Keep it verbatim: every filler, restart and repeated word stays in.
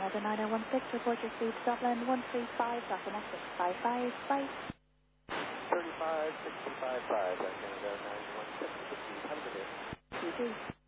Canada nine oh one six, report your speed to Dublin one three five, Document six five five, bye. thirty-five, sixty-five, five, Canada nine one six, speed, have a good day. You too.